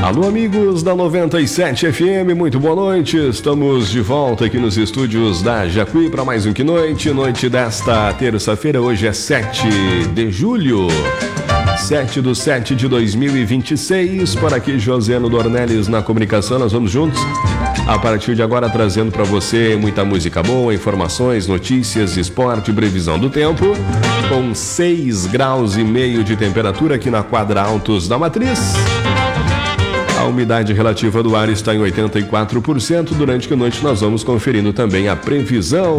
Alô, amigos da 97 FM, muito boa noite. Estamos de volta aqui nos estúdios da Jacuí para mais um Que Noite. Noite desta terça-feira, hoje é 7 de julho. 7/7 de 2026. Por aqui, Josiano Dornelles na comunicação. Nós vamos juntos a partir de agora trazendo para você muita música boa, informações, notícias, esporte, previsão do tempo. Com 6,5 graus de temperatura aqui na quadra Altos da Matriz. A umidade relativa do ar está em 84%. Durante a noite nós vamos conferindo também a previsão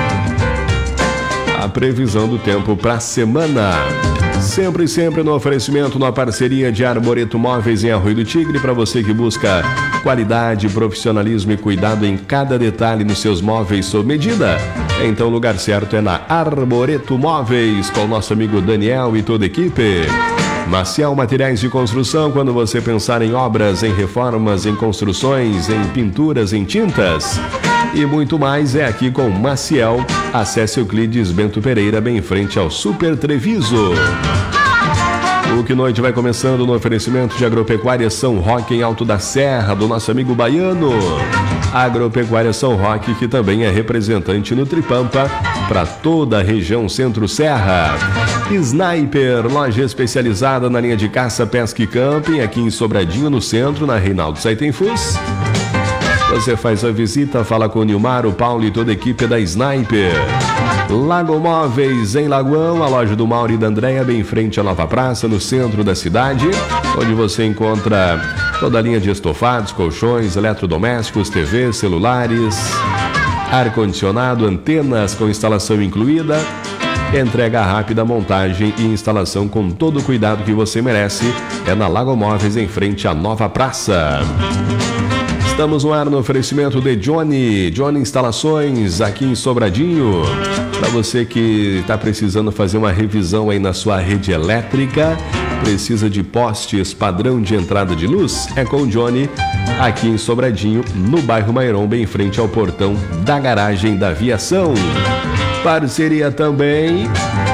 do tempo para a semana. Sempre no oferecimento, na parceria de Arboreto Móveis em Arroio do Tigre, para você que busca qualidade, profissionalismo e cuidado em cada detalhe nos seus móveis sob medida. Então o lugar certo é na Arboreto Móveis, com o nosso amigo Daniel e toda a equipe. Maciel Materiais de Construção, quando você pensar em obras, em reformas, em construções, em pinturas, em tintas e muito mais, é aqui com Maciel. Acesse Euclides Bento Pereira, bem em frente ao Super Treviso. O Que Noite vai começando no oferecimento de Agropecuária São Roque, em Alto da Serra, do nosso amigo Baiano. Agropecuária São Roque, que também é representante no Tripampa para toda a região Centro-Serra. Sniper, loja especializada na linha de caça, pesca e camping, aqui em Sobradinho, no centro, na Reinaldo Saitenfus. Você faz a visita, fala com o Nilmar, o Paulo e toda a equipe da Sniper. Lago Móveis, em Lagoão, a loja do Mauro e da Andréia, bem em frente à Nova Praça, no centro da cidade, onde você encontra toda a linha de estofados, colchões, eletrodomésticos, TV, celulares, ar-condicionado, antenas com instalação incluída, entrega rápida, montagem e instalação com todo o cuidado que você merece. É na Lago Móveis, em frente à Nova Praça. Estamos no ar no oferecimento de Johnny Instalações, aqui em Sobradinho. Para você que está precisando fazer uma revisão aí na sua rede elétrica, precisa de postes padrão de entrada de luz, é com o Johnny, aqui em Sobradinho, no bairro Mairon, bem em frente ao portão da garagem da aviação. Parceria também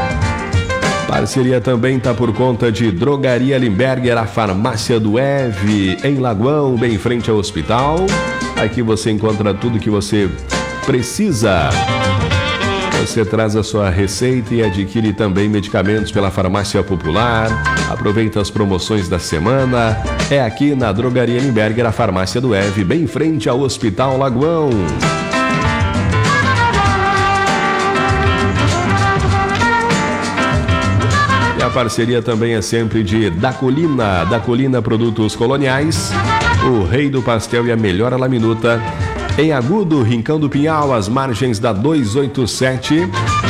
está por conta de Drogaria Limberger, a farmácia do Eve, em Lagoão, bem em frente ao hospital. Aqui você encontra tudo que você precisa. Você traz a sua receita e adquire também medicamentos pela Farmácia Popular. Aproveita as promoções da semana. É aqui na Drogaria Limberger, a farmácia do Eve, bem em frente ao Hospital Lagoão. A parceria também é sempre de Da Colina Produtos Coloniais, o rei do pastel e a melhor laminuta, em Agudo, Rincão do Pinhal, às margens da 287.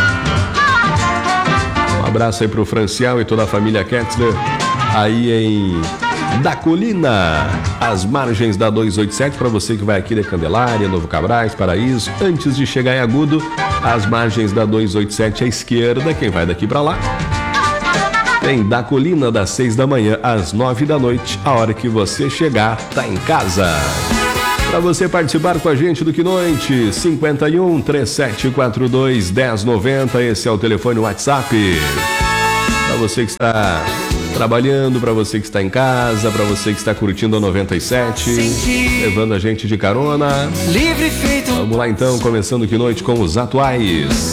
Um abraço aí pro Franciel e toda a família Ketzler, aí em Da Colina, às margens da 287, para você que vai aqui de Candelária, Novo Cabrais, Paraíso, antes de chegar em Agudo, às margens da 287 à esquerda, quem vai daqui para lá. Tem Da Colina, das 6 da manhã às 9 da noite. A hora que você chegar, tá em casa. Para você participar com a gente do Que Noite, 51 3742 1090. Esse é o telefone WhatsApp. Para você que está trabalhando, para você que está em casa, para você que está curtindo a 97, levando a gente de carona. Vamos lá então, começando Que Noite com os atuais.